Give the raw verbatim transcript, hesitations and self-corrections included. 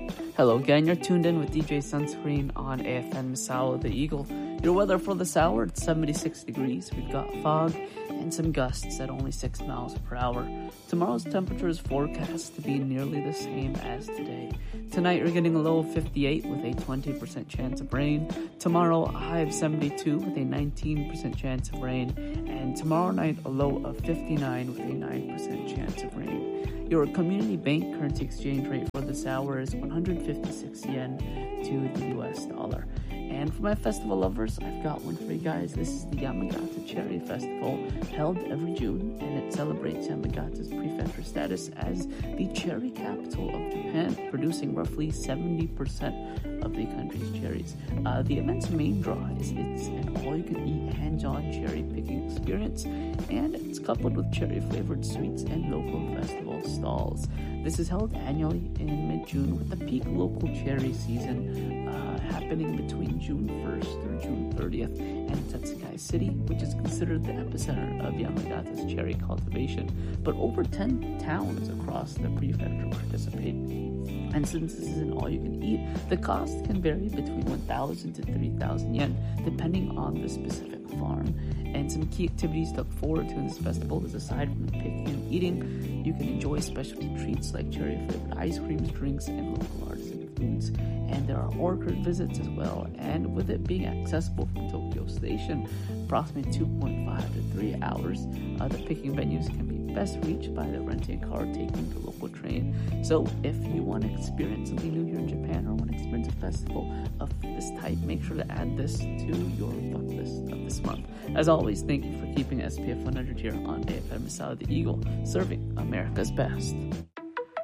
Hello again, you're tuned in with D J Sunscreen on A F M Misawa the Eagle. Your weather for this hour, it's seventy-six degrees. We've got fog and some gusts at only six miles per hour. Tomorrow's temperature is forecast to be nearly the same as today. Tonight you're getting a low of fifty-eight with a twenty percent chance of rain. Tomorrow a high of seventy-two with a nineteen percent chance of rain. And tomorrow night a low of fifty-nine with a nine percent chance of rain. Your community bank currency exchange rate for this hour is one hundred fifty-six yen to the U S dollar. And for my festival lovers, I've got one for you guys. This is the Yamagata Cherry Festival, held every June, and it celebrates Yamagata's prefecture status as the cherry capital of Japan, producing roughly seventy percent of the country's cherries. Uh, the event's main draw is it's an all-you-can-eat hands-on cherry picking experience, and it's coupled with cherry-flavored sweets and local festival stalls. This is held annually in mid-June with the peak local cherry season uh, happening between June first through June thirtieth in Tetsukai City, which is considered the epicenter of Yamagata's cherry cultivation. But over ten towns across the prefecture participate. And since this is an all-you-can-eat, the cost can vary between one thousand to three thousand yen, depending on the specific farm. And some key activities to look forward to in this festival is, aside from the picking and eating, you can enjoy specialty treats like cherry-flavored ice creams, drinks, and local artisan foods. And there are orchard visits as well. And with it being accessible from Tokyo Station, approximately two point five to three hours, uh, the picking venues can be best reached by the renting a car, taking the local train. So if you want to experience something new here in Japan or want to experience a festival of this type, make sure to add this to your bucket list of this month. As always, thank you for keeping S P F one hundred here on A F M Misawa the Eagle, serving America's best.